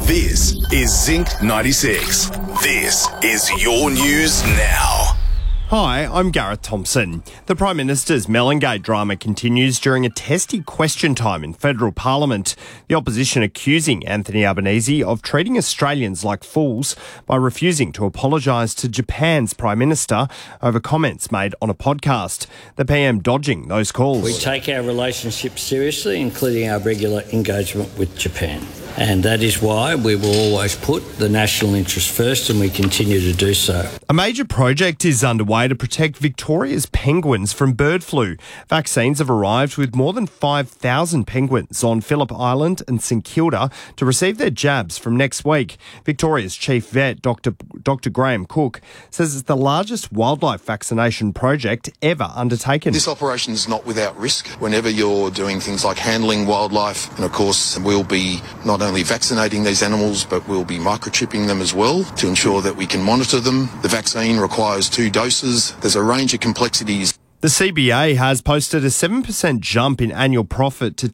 This is Zinc 96. This is your news now. Hi, I'm Gareth Thompson. The Prime Minister's Melangate drama continues during a testy question time in federal parliament. The opposition accusing Anthony Albanese of treating Australians like fools by refusing to apologise to Japan's Prime Minister over comments made on a podcast. The PM dodging those calls. We take our relationship seriously, including our regular engagement with Japan. And that is why we will always put the national interest first, and we continue to do so. A major project is underway to protect Victoria's penguins from bird flu. Vaccines have arrived with more than 5,000 penguins on Phillip Island and St Kilda to receive their jabs from next week. Victoria's chief vet, Dr. Graham Cook, says it's the largest wildlife vaccination project ever undertaken. This operation is not without risk. Whenever you're doing things like handling wildlife, and of course we'll be not only vaccinating these animals, but we'll be microchipping them as well to ensure that we can monitor them. The vaccine requires 2 doses. There's a range of complexities. The CBA has posted a 7% jump in annual profit to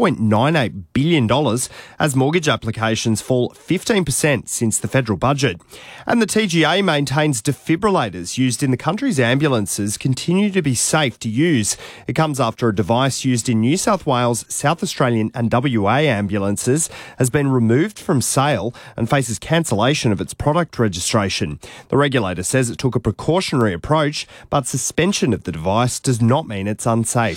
$10.98 billion as mortgage applications fall 15% since the federal budget. And the TGA maintains defibrillators used in the country's ambulances continue to be safe to use. It comes after a device used in New South Wales, South Australian and WA ambulances has been removed from sale and faces cancellation of its product registration. The regulator says it took a precautionary approach, but suspension of the device does not mean it's unsafe.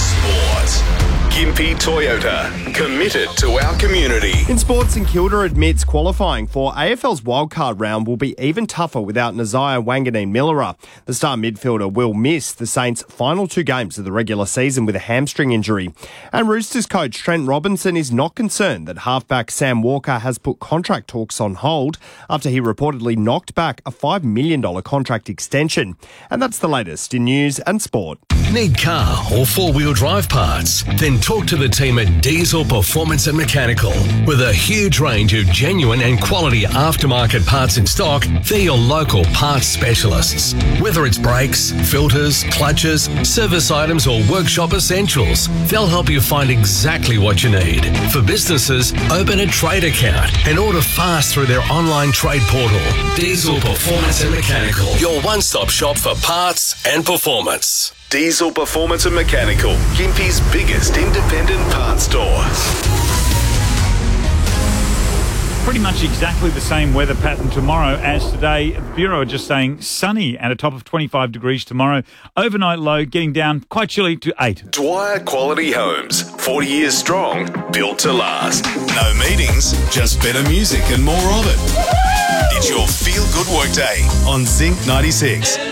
Sport. Gympie Toyota, committed to our community. In sports, St Kilda admits qualifying for AFL's wildcard round will be even tougher without Nazaya Wanganeen-Millera. The star midfielder will miss the Saints' final 2 games of the regular season with a hamstring injury. And Roosters coach Trent Robinson is not concerned that halfback Sam Walker has put contract talks on hold after he reportedly knocked back a $5 million contract extension. And that's the latest in news and sport. Need car or 4-wheel drive parts? Then talk to the team at Diesel Performance and Mechanical. With a huge range of genuine and quality aftermarket parts in stock, they're your local parts specialists. Whether it's brakes, filters, clutches, service items or workshop essentials, they'll help you find exactly what you need. For businesses, open a trade account and order fast through their online trade portal. Diesel Performance and Mechanical, your one-stop shop for parts and performance. Diesel Performance and Mechanical, Gympie's biggest independent parts store. Pretty much exactly the same weather pattern tomorrow as today. The Bureau are just saying sunny at a top of 25 degrees tomorrow. Overnight low getting down quite chilly to 8. Dwyer Quality Homes, 40 years strong, built to last. No meetings, just better music and more of it. It's your feel-good workday on Zinc 96.